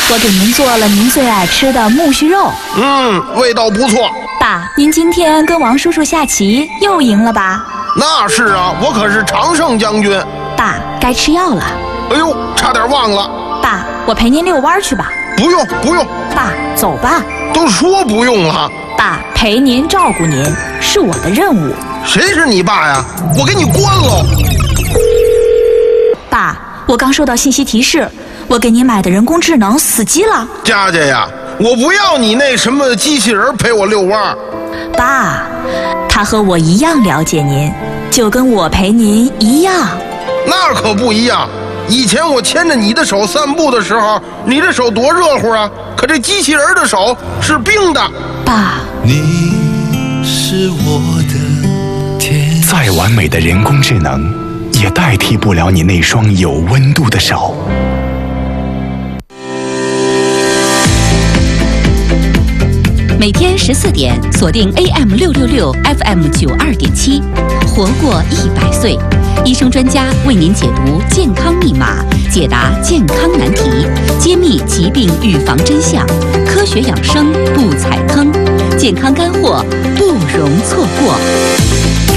我给您做了您最爱吃的木须肉。 味道不错。 爸，您今天跟王叔叔下棋又赢了吧？ 那是啊，我可是常胜将军。 爸，该吃药了。 哎呦，差点忘了。 爸，我陪您遛弯去吧。 不用不用。 爸，走吧。 都说不用了。 爸，陪您照顾您是我的任务。 谁是你爸呀？我给你关喽！ 爸，我刚收到信息提示，我给您买的人工智能死机了。 佳佳呀，我不要你那什么机器人陪我遛弯。 爸，他和我一样了解您，就跟我陪您一样。 那可不一样。以前我牵着你的手散步的时候，你这手多热乎啊！可这机器人的手是冰的。 爸， 你是我的天。 再完美的人工智能，也代替不了你那双有温度的手。 每天14点，锁定 AM666 FM92.7，活过100岁。医生专家为您解读健康密码，解答健康难题，揭秘疾病预防真相，科学养生不踩坑，健康干货不容错过。